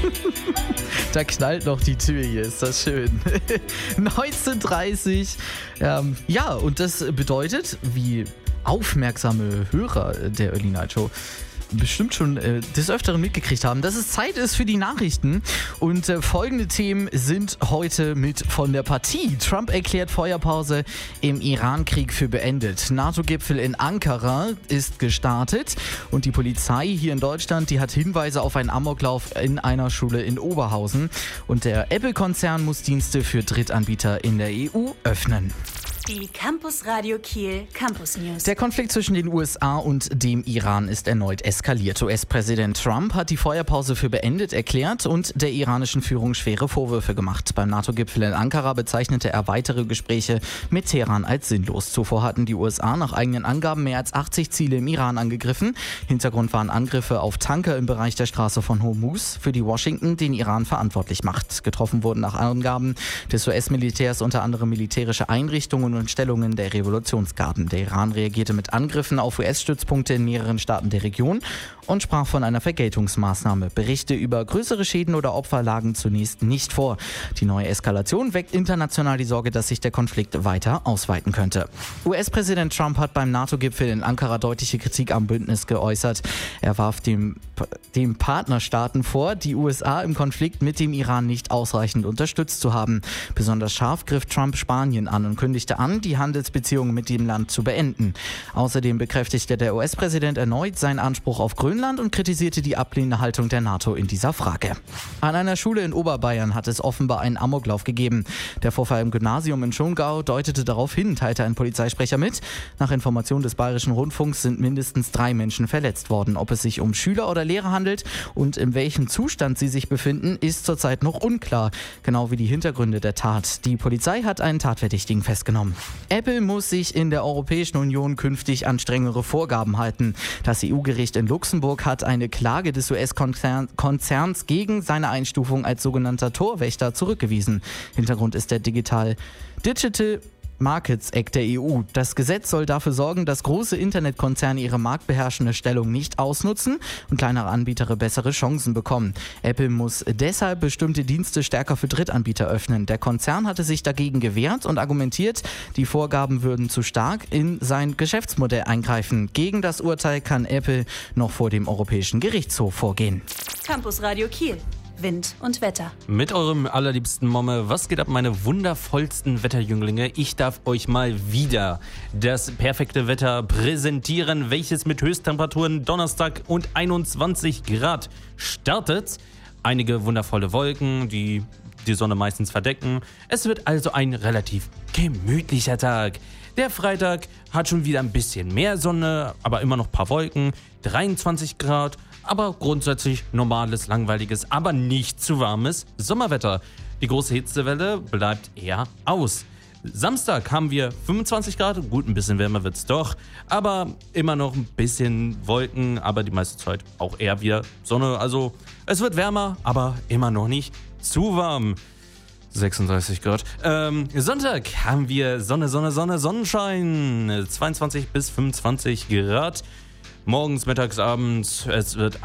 Da knallt noch die Tür hier, ist das schön. 19:30 ja, und das bedeutet, wie aufmerksame Hörer der Early Night Show bestimmt schon des Öfteren mitgekriegt haben, dass es Zeit ist für die Nachrichten. Und folgende Themen sind heute mit von der Partie. Trump erklärt Feuerpause im Iran-Krieg für beendet. NATO-Gipfel in Ankara ist gestartet. Und die Polizei hier in Deutschland, die hat Hinweise auf einen Amoklauf in einer Schule in Oberhausen. Und der Apple-Konzern muss Dienste für Drittanbieter in der EU öffnen. Die Campus Radio Kiel Campus News. Der Konflikt zwischen den USA und dem Iran ist erneut eskaliert. US-Präsident Trump hat die Feuerpause für beendet erklärt und der iranischen Führung schwere Vorwürfe gemacht. Beim NATO-Gipfel in Ankara bezeichnete er weitere Gespräche mit Teheran als sinnlos. Zuvor hatten die USA nach eigenen Angaben mehr als 80 Ziele im Iran angegriffen. Hintergrund waren Angriffe auf Tanker im Bereich der Straße von Hormuz, für die Washington den Iran verantwortlich macht. Getroffen wurden nach Angaben des US-Militärs unter anderem militärische Einrichtungen und Stellungen der Revolutionsgarden. Der Iran reagierte mit Angriffen auf US-Stützpunkte in mehreren Staaten der Region und sprach von einer Vergeltungsmaßnahme. Berichte über größere Schäden oder Opfer lagen zunächst nicht vor. Die neue Eskalation weckt international die Sorge, dass sich der Konflikt weiter ausweiten könnte. US-Präsident Trump hat beim NATO-Gipfel in Ankara deutliche Kritik am Bündnis geäußert. Er warf dem Partnerstaaten vor, die USA im Konflikt mit dem Iran nicht ausreichend unterstützt zu haben. Besonders scharf griff Trump Spanien an und kündigte an, die Handelsbeziehungen mit dem Land zu beenden. Außerdem bekräftigte der US-Präsident erneut seinen Anspruch auf Grönland und kritisierte die ablehnende Haltung der NATO in dieser Frage. An einer Schule in Oberbayern hat es offenbar einen Amoklauf gegeben. Der Vorfall im Gymnasium in Schongau deutete darauf hin, teilte ein Polizeisprecher mit. Nach Informationen des Bayerischen Rundfunks sind mindestens 3 Menschen verletzt worden. Ob es sich um Schüler oder Lehrer handelt und in welchem Zustand sie sich befinden, ist zurzeit noch unklar. Genau wie die Hintergründe der Tat. Die Polizei hat einen Tatverdächtigen festgenommen. Apple muss sich in der Europäischen Union künftig an strengere Vorgaben halten. Das EU-Gericht in Luxemburg hat eine Klage des US-Konzerns gegen seine Einstufung als sogenannter Torwächter zurückgewiesen. Hintergrund ist der Digital Markets Act der EU. Das Gesetz soll dafür sorgen, dass große Internetkonzerne ihre marktbeherrschende Stellung nicht ausnutzen und kleinere Anbieter bessere Chancen bekommen. Apple muss deshalb bestimmte Dienste stärker für Drittanbieter öffnen. Der Konzern hatte sich dagegen gewehrt und argumentiert, die Vorgaben würden zu stark in sein Geschäftsmodell eingreifen. Gegen das Urteil kann Apple noch vor dem Europäischen Gerichtshof vorgehen. Campus Radio Kiel. Wind und Wetter. Mit eurem allerliebsten Momme, was geht ab, meine wundervollsten Wetterjünglinge? Ich darf euch mal wieder das perfekte Wetter präsentieren, welches mit Höchsttemperaturen Donnerstag und 21 Grad startet. Einige wundervolle Wolken, die Sonne meistens verdecken. Es wird also ein relativ gemütlicher Tag. Der Freitag hat schon wieder ein bisschen mehr Sonne, aber immer noch ein paar Wolken. 23 Grad. Aber grundsätzlich normales, langweiliges, aber nicht zu warmes Sommerwetter. Die große Hitzewelle bleibt eher aus. Samstag haben wir 25 Grad, gut, ein bisschen wärmer wird's doch, aber immer noch ein bisschen Wolken, aber die meiste Zeit auch eher wieder Sonne. Also es wird wärmer, aber immer noch nicht zu warm. 36 Grad. Sonntag haben wir Sonne, Sonnenschein. 22 bis 25 Grad. Morgens, mittags, abends, es wird